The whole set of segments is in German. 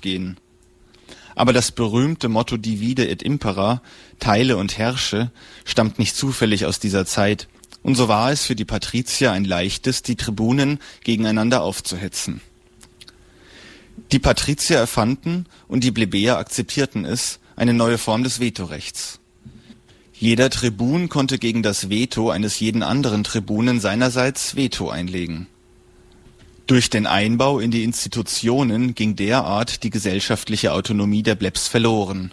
aufgehen. Aber das berühmte Motto Divide et Impera, teile und herrsche, stammt nicht zufällig aus dieser Zeit, und so war es für die Patrizier ein leichtes, die Tribunen gegeneinander aufzuhetzen. Die Patrizier erfanden, und die Plebejer akzeptierten es, eine neue Form des Vetorechts. Jeder Tribun konnte gegen das Veto eines jeden anderen Tribunen seinerseits Veto einlegen. Durch den Einbau in die Institutionen ging derart die gesellschaftliche Autonomie der Plebs verloren.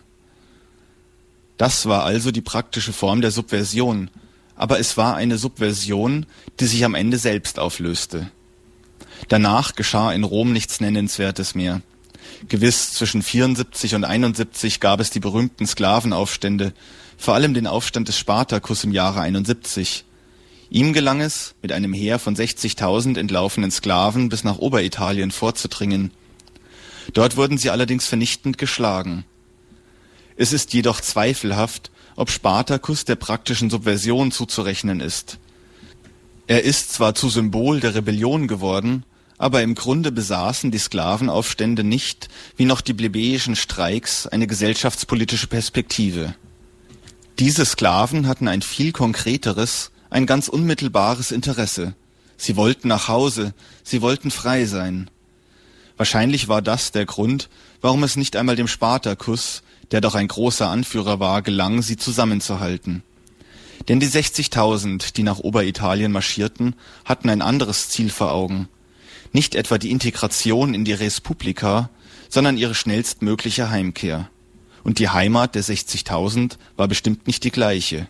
Das war also die praktische Form der Subversion, aber es war eine Subversion, die sich am Ende selbst auflöste. Danach geschah in Rom nichts Nennenswertes mehr. Gewiss, zwischen 74 und 71 gab es die berühmten Sklavenaufstände, vor allem den Aufstand des Spartacus im Jahre 71. Ihm gelang es, mit einem Heer von 60.000 entlaufenen Sklaven bis nach Oberitalien vorzudringen. Dort wurden sie allerdings vernichtend geschlagen. Es ist jedoch zweifelhaft, ob Spartacus der praktischen Subversion zuzurechnen ist. Er ist zwar zu Symbol der Rebellion geworden, aber im Grunde besaßen die Sklavenaufstände nicht, wie noch die plebejischen Streiks, eine gesellschaftspolitische Perspektive. Diese Sklaven hatten ein viel konkreteres, ein ganz unmittelbares Interesse. Sie wollten nach Hause, sie wollten frei sein. Wahrscheinlich war das der Grund, warum es nicht einmal dem Spartacus, der doch ein großer Anführer war, gelang, sie zusammenzuhalten. Denn die 60.000, die nach Oberitalien marschierten, hatten ein anderes Ziel vor Augen. Nicht etwa die Integration in die Res Publica, sondern ihre schnellstmögliche Heimkehr. Und die Heimat der 60.000 war bestimmt nicht die gleiche.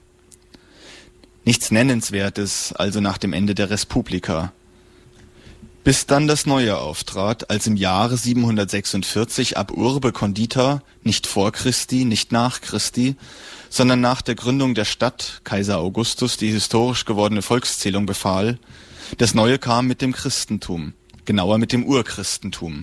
Nichts Nennenswertes also nach dem Ende der Res Publica. Bis dann das Neue auftrat, als im Jahre 746 ab urbe condita, nicht vor Christi, nicht nach Christi, sondern nach der Gründung der Stadt Kaiser Augustus die historisch gewordene Volkszählung befahl, das Neue kam mit dem Christentum, genauer mit dem Urchristentum.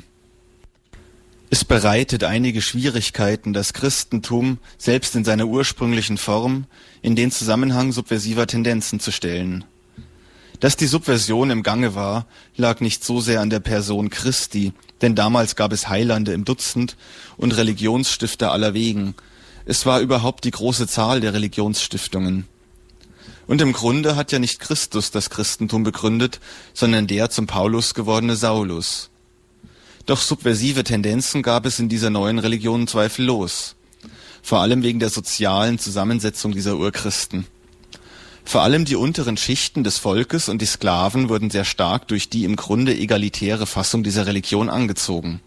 Es bereitet einige Schwierigkeiten, das Christentum, selbst in seiner ursprünglichen Form, in den Zusammenhang subversiver Tendenzen zu stellen. Dass die Subversion im Gange war, lag nicht so sehr an der Person Christi, denn damals gab es Heilande im Dutzend und Religionsstifter allerwegen. Es war überhaupt die große Zahl der Religionsstiftungen. Und im Grunde hat ja nicht Christus das Christentum begründet, sondern der zum Paulus gewordene Saulus. Doch subversive Tendenzen gab es in dieser neuen Religion zweifellos, vor allem wegen der sozialen Zusammensetzung dieser Urchristen. Vor allem die unteren Schichten des Volkes und die Sklaven wurden sehr stark durch die im Grunde egalitäre Fassung dieser Religion angezogen.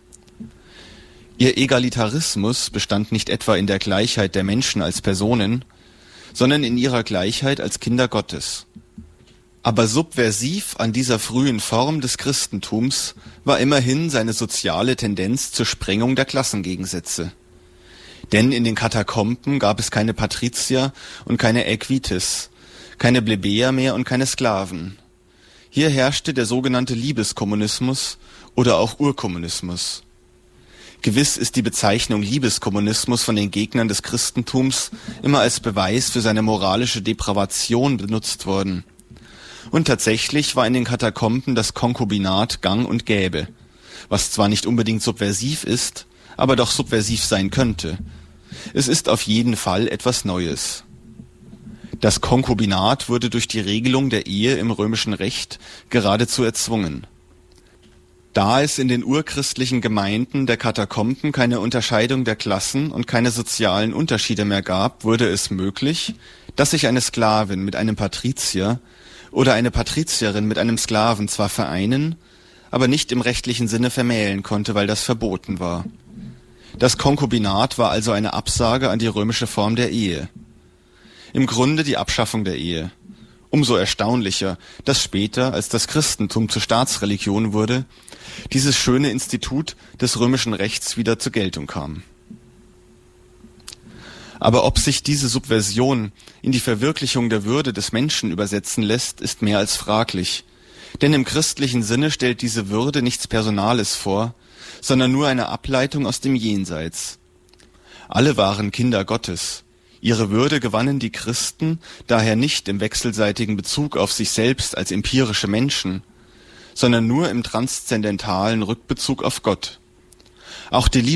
Ihr Egalitarismus bestand nicht etwa in der Gleichheit der Menschen als Personen, sondern in ihrer Gleichheit als Kinder Gottes. Aber subversiv an dieser frühen Form des Christentums war immerhin seine soziale Tendenz zur Sprengung der Klassengegensätze. Denn in den Katakomben gab es keine Patrizier und keine Equites, keine Plebejer mehr und keine Sklaven. Hier herrschte der sogenannte Liebeskommunismus oder auch Urkommunismus. Gewiss ist die Bezeichnung Liebeskommunismus von den Gegnern des Christentums immer als Beweis für seine moralische Depravation benutzt worden. Und tatsächlich war in den Katakomben das Konkubinat gang und gäbe, was zwar nicht unbedingt subversiv ist, aber doch subversiv sein könnte. Es ist auf jeden Fall etwas Neues. Das Konkubinat wurde durch die Regelung der Ehe im römischen Recht geradezu erzwungen. Da es in den urchristlichen Gemeinden der Katakomben keine Unterscheidung der Klassen und keine sozialen Unterschiede mehr gab, wurde es möglich, dass sich eine Sklavin mit einem Patrizier oder eine Patrizierin mit einem Sklaven zwar vereinen, aber nicht im rechtlichen Sinne vermählen konnte, weil das verboten war. Das Konkubinat war also eine Absage an die römische Form der Ehe. Im Grunde die Abschaffung der Ehe. Umso erstaunlicher, dass später, als das Christentum zur Staatsreligion wurde, dieses schöne Institut des römischen Rechts wieder zur Geltung kam. Aber ob sich diese Subversion in die Verwirklichung der Würde des Menschen übersetzen lässt, ist mehr als fraglich. Denn im christlichen Sinne stellt diese Würde nichts Personales vor, sondern nur eine Ableitung aus dem Jenseits. Alle waren Kinder Gottes. Ihre Würde gewannen die Christen daher nicht im wechselseitigen Bezug auf sich selbst als empirische Menschen, sondern nur im transzendentalen Rückbezug auf Gott. Auch die